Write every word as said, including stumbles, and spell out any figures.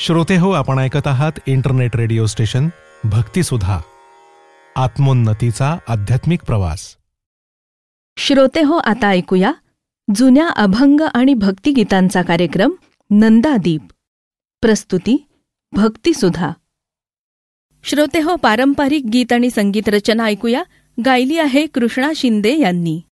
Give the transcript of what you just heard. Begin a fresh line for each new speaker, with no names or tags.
श्रोते हो, आपण ऐकत आहात इंटरनेट रेडिओ स्टेशन भक्तिसुधा, आत्मोन्नतीचा आध्यात्मिक प्रवास.
श्रोते हो, आता ऐकूया जुन्या अभंग आणि भक्तिगीतांचा कार्यक्रम नंदादीप. प्रस्तुती भक्तिसुधा. श्रोते हो, पारंपरिक गीत आणि संगीत रचना ऐकूया. गायली आहे कृष्णा शिंदे यांनी.